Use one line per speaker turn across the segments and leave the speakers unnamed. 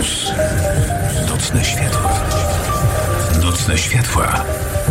Campus. Nocne światła. Nocne światła.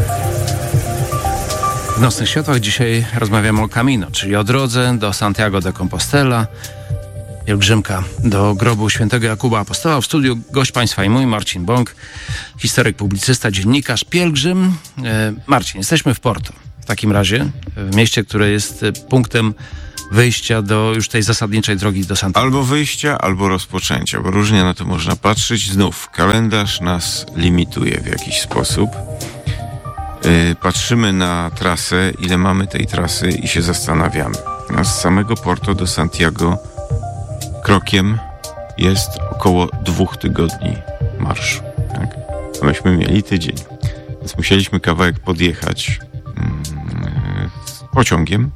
W Nocnych Światłach dzisiaj rozmawiamy o Camino, czyli o drodze do Santiago de Compostela, pielgrzymka do grobu świętego Jakuba Apostoła. W studiu gość państwa i mój, Marcin Bąk, historyk, publicysta, dziennikarz, pielgrzym. Marcin, jesteśmy w Porto. W takim razie w mieście, które jest punktem wyjścia do już tej zasadniczej drogi do Santiago.
Albo wyjścia, albo rozpoczęcia, bo różnie na to można patrzeć. Znów kalendarz nas limituje w jakiś sposób. Patrzymy na trasę, ile mamy tej trasy i się zastanawiamy. No, z samego Porto do Santiago krokiem jest około 2 tygodni marszu. Tak? A myśmy mieli tydzień, więc musieliśmy kawałek podjechać pociągiem,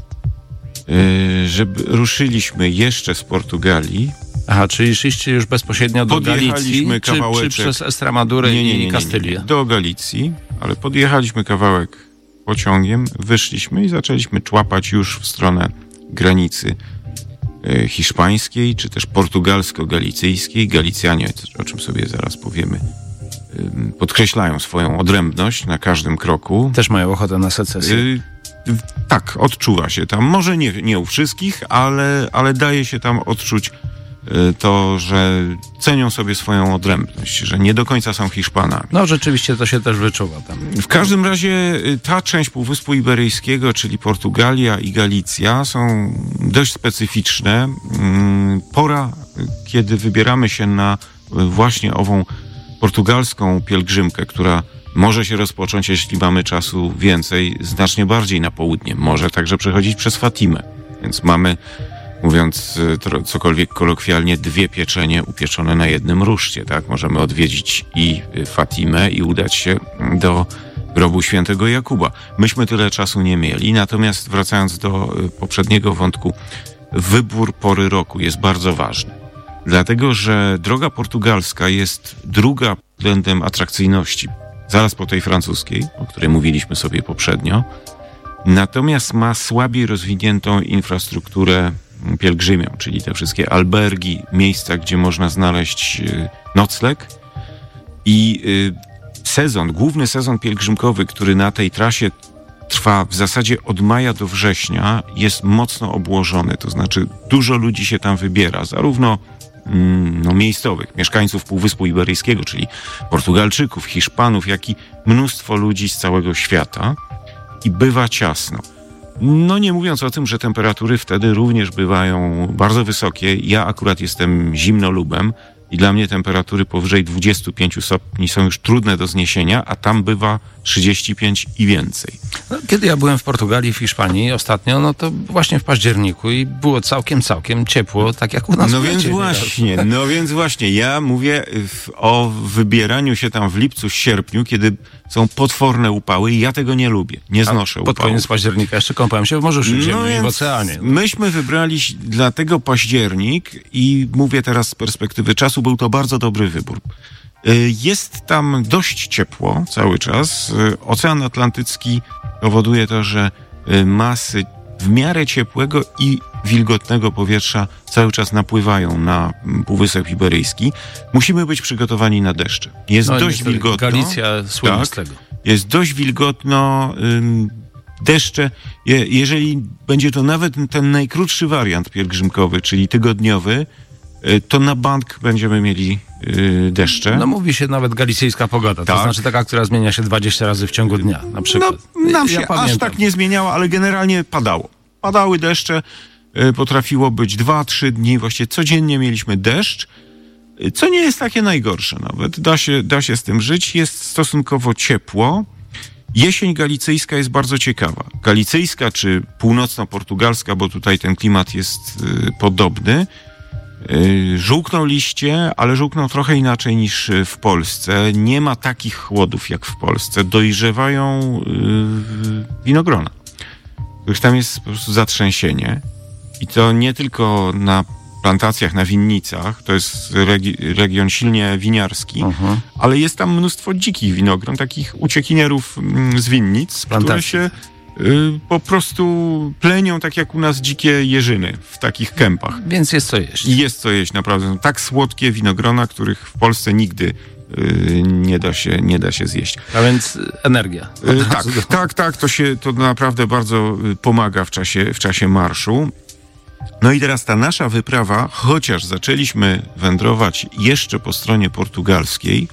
żeby ruszyliśmy jeszcze z Portugalii.
Aha, czyli szliście już bezpośrednio do Galicji, czy przez Estramadurę i Kastylię?
Do Galicji, ale podjechaliśmy kawałek pociągiem, wyszliśmy i zaczęliśmy człapać już w stronę granicy hiszpańskiej, czy też portugalsko-galicyjskiej. Galicjanie, o czym sobie zaraz powiemy, podkreślają swoją odrębność na każdym kroku.
Też mają ochotę na secesję.
Tak, odczuwa się tam. Może nie u wszystkich, ale daje się tam odczuć to, że cenią sobie swoją odrębność, że nie do końca są Hiszpanami.
No rzeczywiście to się też wyczuwa tam.
W każdym razie ta część Półwyspu Iberyjskiego, czyli Portugalia i Galicja, są dość specyficzne. Pora, kiedy wybieramy się na właśnie ową portugalską pielgrzymkę, która może się rozpocząć, jeśli mamy czasu więcej, znacznie bardziej na południe. Może także przechodzić przez Fatimę. Więc mamy, mówiąc cokolwiek kolokwialnie, 2 pieczenie upieczone na jednym ruszcie. Tak? Możemy odwiedzić i Fatimę i udać się do grobu świętego Jakuba. Myśmy tyle czasu nie mieli, natomiast wracając do poprzedniego wątku, wybór pory roku jest bardzo ważny. Dlatego, że droga portugalska jest druga względem atrakcyjności, zaraz po tej francuskiej, o której mówiliśmy sobie poprzednio, natomiast ma słabiej rozwiniętą infrastrukturę pielgrzymią, czyli te wszystkie albergi, miejsca, gdzie można znaleźć nocleg i główny sezon pielgrzymkowy, który na tej trasie trwa w zasadzie od maja do września, jest mocno obłożony, to znaczy dużo ludzi się tam wybiera, zarówno miejscowych, mieszkańców Półwyspu Iberyjskiego, czyli Portugalczyków, Hiszpanów, jak i mnóstwo ludzi z całego świata i bywa ciasno. No nie mówiąc o tym, że temperatury wtedy również bywają bardzo wysokie. Ja akurat jestem zimnolubem i dla mnie temperatury powyżej 25 stopni są już trudne do zniesienia, a tam bywa 35 i więcej.
No, kiedy ja byłem w Portugalii, w Hiszpanii ostatnio, no to właśnie w październiku i było całkiem ciepło, tak jak u nas.
No więc właśnie, ja mówię o wybieraniu się tam w lipcu, sierpniu, kiedy są potworne upały i ja tego nie lubię, nie znoszę upałów.
Pod koniec października jeszcze kąpałem się w Morzu Śródziemnym i w oceanie.
Myśmy wybrali dlatego październik i mówię teraz z perspektywy czasu, był to bardzo dobry wybór. Jest tam dość ciepło cały czas. Ocean Atlantycki powoduje to, że masy w miarę ciepłego i wilgotnego powietrza cały czas napływają na Półwysep Iberyjski. Musimy być przygotowani na deszcze. Jest dość wilgotno.
Galicja słynie z tego.
Jest dość wilgotno. Deszcze, jeżeli będzie to nawet ten najkrótszy wariant pielgrzymkowy, czyli tygodniowy, to na bank będziemy mieli deszcze.
No mówi się nawet galicyjska pogoda, to znaczy taka, która zmienia się 20 razy w ciągu dnia, na przykład.
No, nam się aż tak nie zmieniała, ale generalnie padało. Padały deszcze, potrafiło być 2-3 dni, właściwie codziennie mieliśmy deszcz, co nie jest takie najgorsze nawet. Da się z tym żyć, jest stosunkowo ciepło. Jesień galicyjska jest bardzo ciekawa. Galicyjska czy północno-portugalska, bo tutaj ten klimat jest podobny. Żółkną liście, ale żółkną trochę inaczej niż w Polsce. Nie ma takich chłodów jak w Polsce. Dojrzewają winogrona, których tam jest po prostu zatrzęsienie. I to nie tylko na plantacjach, na winnicach, to jest region silnie winiarski, ale jest tam mnóstwo dzikich winogron, takich uciekinierów z winnic, które się Po prostu plenią tak jak u nas dzikie jeżyny w takich kępach.
Więc jest co jeść.
Jest co jeść, naprawdę. Są tak słodkie winogrona, których w Polsce nigdy nie da się zjeść.
A więc energia.
Tak, to naprawdę bardzo pomaga w czasie marszu. No i teraz ta nasza wyprawa, chociaż zaczęliśmy wędrować jeszcze po stronie portugalskiej,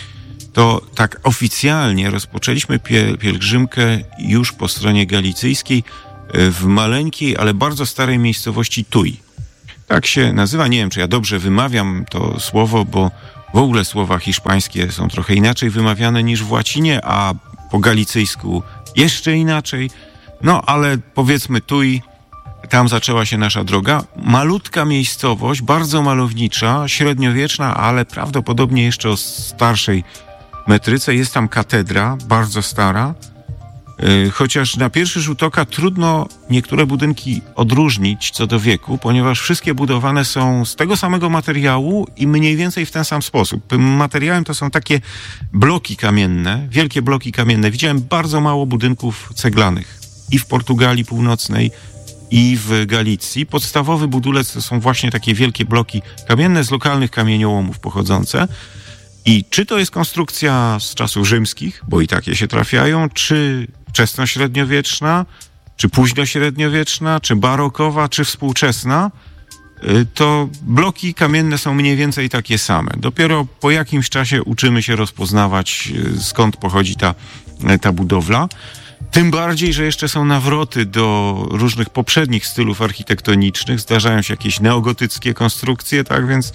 to tak oficjalnie rozpoczęliśmy pielgrzymkę już po stronie galicyjskiej w maleńkiej, ale bardzo starej miejscowości Tui. Tak się nazywa, nie wiem, czy ja dobrze wymawiam to słowo, bo w ogóle słowa hiszpańskie są trochę inaczej wymawiane niż w łacinie, a po galicyjsku jeszcze inaczej. No, ale powiedzmy Tui, tam zaczęła się nasza droga. Malutka miejscowość, bardzo malownicza, średniowieczna, ale prawdopodobnie jeszcze o starszej metryce. Jest tam katedra, bardzo stara. Chociaż na pierwszy rzut oka trudno niektóre budynki odróżnić co do wieku, ponieważ wszystkie budowane są z tego samego materiału i mniej więcej w ten sam sposób. Materiałem to są takie bloki kamienne, wielkie bloki kamienne. Widziałem bardzo mało budynków ceglanych i w Portugalii Północnej, i w Galicji. Podstawowy budulec to są właśnie takie wielkie bloki kamienne z lokalnych kamieniołomów pochodzące. I czy to jest konstrukcja z czasów rzymskich, bo i takie się trafiają, czy wczesnośredniowieczna, czy późnośredniowieczna, czy barokowa, czy współczesna, to bloki kamienne są mniej więcej takie same. Dopiero po jakimś czasie uczymy się rozpoznawać, skąd pochodzi ta budowla. Tym bardziej, że jeszcze są nawroty do różnych poprzednich stylów architektonicznych. Zdarzają się jakieś neogotyckie konstrukcje, tak więc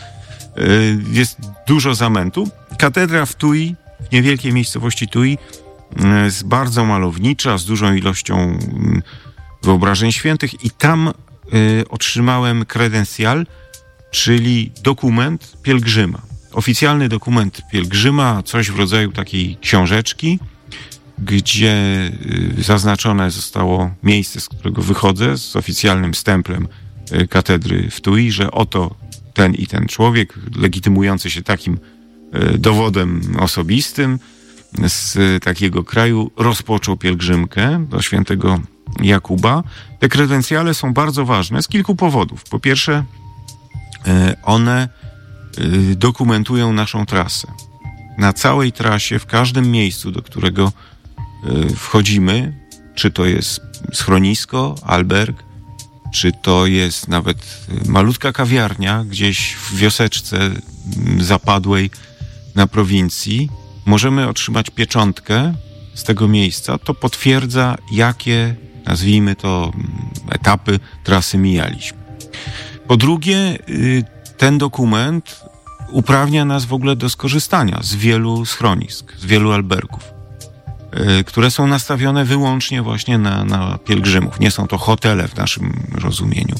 jest dużo zamętu. Katedra w Tui, w niewielkiej miejscowości Tui, jest bardzo malownicza, z dużą ilością wyobrażeń świętych i tam otrzymałem kredencjal, czyli dokument pielgrzyma. Oficjalny dokument pielgrzyma, coś w rodzaju takiej książeczki, gdzie zaznaczone zostało miejsce, z którego wychodzę, z oficjalnym stemplem katedry w Tui, że oto ten i ten człowiek, legitymujący się takim dowodem osobistym z takiego kraju, rozpoczął pielgrzymkę do świętego Jakuba. Te kredencjale są bardzo ważne z kilku powodów. Po pierwsze, one dokumentują naszą trasę. Na całej trasie, w każdym miejscu, do którego wchodzimy, czy to jest schronisko, alberg, czy to jest nawet malutka kawiarnia gdzieś w wioseczce zapadłej na prowincji, możemy otrzymać pieczątkę z tego miejsca. To potwierdza, jakie, nazwijmy to, etapy trasy mijaliśmy. Po drugie, ten dokument uprawnia nas w ogóle do skorzystania z wielu schronisk, z wielu albergów, które są nastawione wyłącznie właśnie na pielgrzymów. Nie są to hotele w naszym rozumieniu.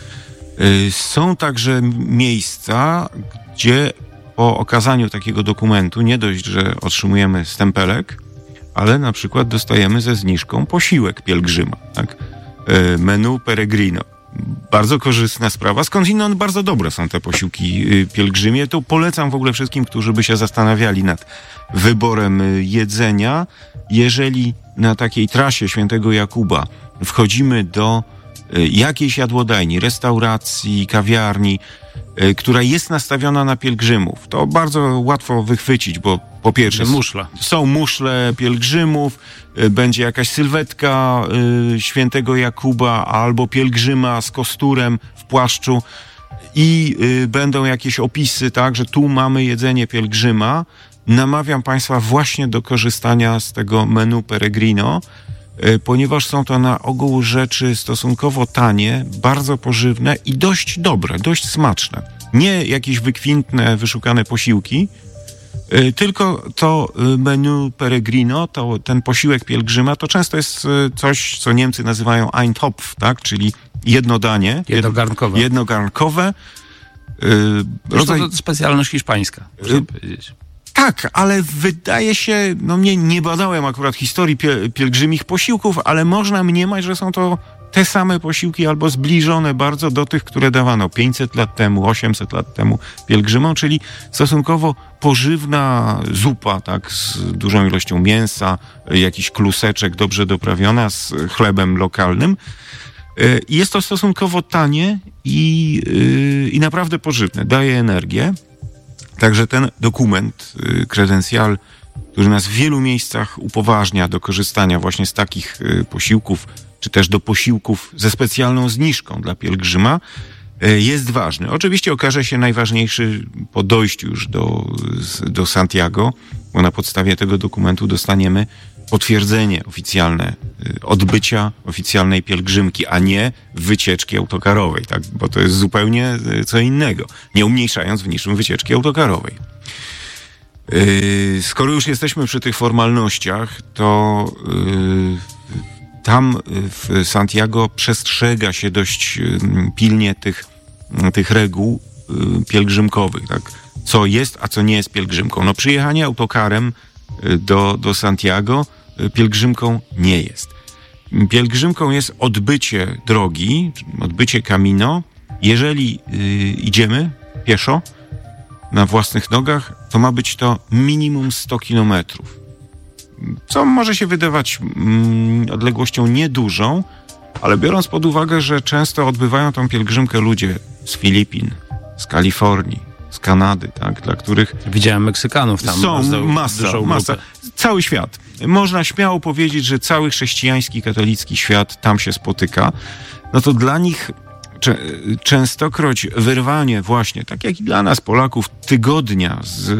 Są także miejsca, gdzie po okazaniu takiego dokumentu nie dość, że otrzymujemy stempelek, ale na przykład dostajemy ze zniżką posiłek pielgrzyma, tak? Menu peregrino. Bardzo korzystna sprawa. Skądinąd bardzo dobre są te posiłki pielgrzymie. To polecam w ogóle wszystkim, którzy by się zastanawiali nad wyborem jedzenia. Jeżeli na takiej trasie Świętego Jakuba wchodzimy do jakiejś jadłodajni, restauracji, kawiarni, która jest nastawiona na pielgrzymów, to bardzo łatwo wychwycić, bo po pierwsze są muszle pielgrzymów, będzie jakaś sylwetka Świętego Jakuba albo pielgrzyma z kosturem w płaszczu i będą jakieś opisy, tak, że tu mamy jedzenie pielgrzyma. Namawiam Państwa właśnie do korzystania z tego menu peregrino, ponieważ są to na ogół rzeczy stosunkowo tanie, bardzo pożywne i dość dobre, dość smaczne. Nie jakieś wykwintne, wyszukane posiłki, tylko to menu peregrino, ten posiłek pielgrzyma, to często jest coś, co Niemcy nazywają Eintopf, tak? Czyli jedno danie. Jednogarnkowe.
To specjalność hiszpańska, można powiedzieć.
Tak, ale wydaje się, nie badałem akurat historii pielgrzymich posiłków, ale można mniemać, że są to te same posiłki albo zbliżone bardzo do tych, które dawano 500 lat temu, 800 lat temu pielgrzymom, czyli stosunkowo pożywna zupa, tak, z dużą ilością mięsa, jakiś kluseczek dobrze doprawiona z chlebem lokalnym. Jest to stosunkowo tanie i naprawdę pożywne, daje energię. Także ten dokument, kredencjal, który nas w wielu miejscach upoważnia do korzystania właśnie z takich posiłków, czy też do posiłków ze specjalną zniżką dla pielgrzyma, jest ważny. Oczywiście okaże się najważniejszy po dojściu już do Santiago, bo na podstawie tego dokumentu dostaniemy potwierdzenie oficjalne odbycia oficjalnej pielgrzymki, a nie wycieczki autokarowej, tak? Bo to jest zupełnie co innego, nie umniejszając w niczym wycieczki autokarowej. Skoro już jesteśmy przy tych formalnościach, to tam w Santiago przestrzega się dość pilnie tych reguł pielgrzymkowych, tak? Co jest, a co nie jest pielgrzymką. No, przyjechanie autokarem do Santiago pielgrzymką nie jest. Pielgrzymką jest odbycie drogi, odbycie Camino. Jeżeli idziemy pieszo, na własnych nogach, to ma być to minimum 100 kilometrów. Co może się wydawać odległością niedużą, ale biorąc pod uwagę, że często odbywają tą pielgrzymkę ludzie z Filipin, z Kalifornii, z Kanady, tak, dla których...
Widziałem Meksykanów tam.
Są masa. Cały świat. Można śmiało powiedzieć, że cały chrześcijański, katolicki świat tam się spotyka. No to dla nich częstokroć wyrwanie właśnie, tak jak i dla nas Polaków, tygodnia z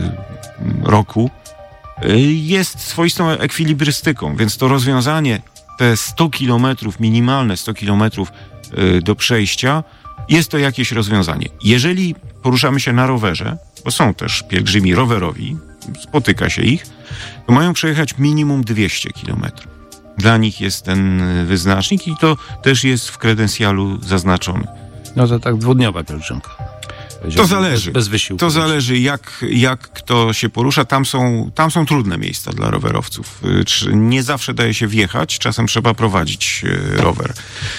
roku jest swoistą ekwilibrystyką, więc to rozwiązanie, te 100 kilometrów, minimalne 100 kilometrów do przejścia, jest to jakieś rozwiązanie. Jeżeli poruszamy się na rowerze, bo są też pielgrzymi rowerowi, spotyka się ich, to mają przejechać minimum 200 kilometrów. Dla nich jest ten wyznacznik i to też jest w kredencjalu zaznaczone.
No to tak dwudniowa pielgrzymka.
To zależy.
Bez wysiłku.
To zależy, jak kto się porusza. Tam są trudne miejsca dla rowerowców. Nie zawsze daje się wjechać, czasem trzeba prowadzić rower.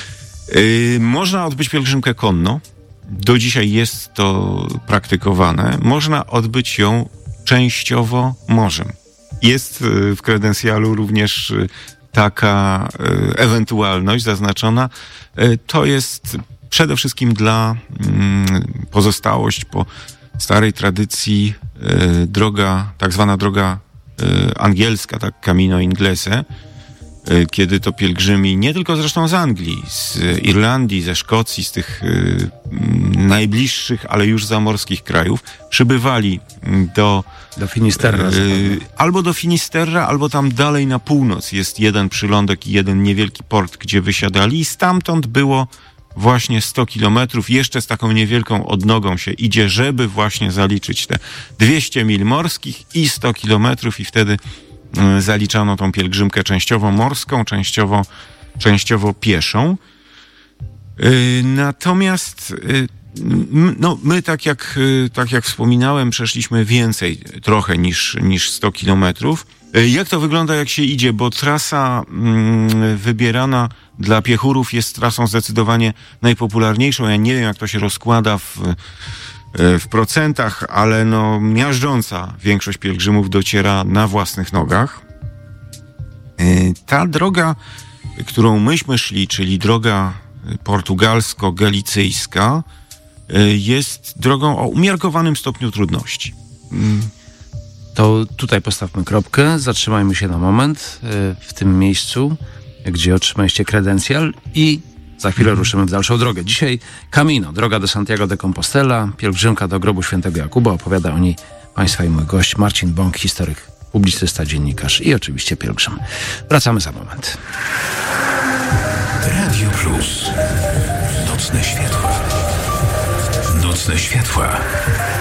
Można odbyć pielgrzymkę konno. Do dzisiaj jest to praktykowane. Można odbyć ją częściowo morzem. Jest w kredencjalu również taka ewentualność zaznaczona. To jest przede wszystkim dla pozostałość po starej tradycji droga, tak zwana droga angielska, tak, Camino Inglese, kiedy to pielgrzymi, nie tylko zresztą z Anglii, z Irlandii, ze Szkocji, z tych najbliższych, ale już zamorskich krajów, przybywali do
Finisterra.
Albo do Finisterra, albo tam dalej na północ jest jeden przylądek i jeden niewielki port, gdzie wysiadali i stamtąd było właśnie 100 kilometrów. Jeszcze z taką niewielką odnogą się idzie, żeby właśnie zaliczyć te 200 mil morskich i 100 kilometrów i wtedy zaliczano tą pielgrzymkę częściowo morską, częściowo pieszą. Natomiast no, my, tak jak wspominałem, przeszliśmy więcej trochę niż 100 kilometrów. Jak to wygląda, jak się idzie? Bo trasa wybierana dla piechurów jest trasą zdecydowanie najpopularniejszą. Ja nie wiem, jak to się rozkłada w procentach, ale no, miażdżąca większość pielgrzymów dociera na własnych nogach. Ta droga, którą myśmy szli, czyli droga portugalsko-galicyjska, jest drogą o umiarkowanym stopniu trudności.
To tutaj postawmy kropkę, zatrzymajmy się na moment w tym miejscu, gdzie otrzymaliście kredencjal i za chwilę ruszymy w dalszą drogę. Dzisiaj Camino, droga do Santiago de Compostela, pielgrzymka do grobu świętego Jakuba. Opowiada o niej państwa i mój gość Marcin Bąk, historyk, publicysta, dziennikarz i oczywiście pielgrzym. Wracamy za moment.
Radio Plus. Nocne światła. Nocne światła.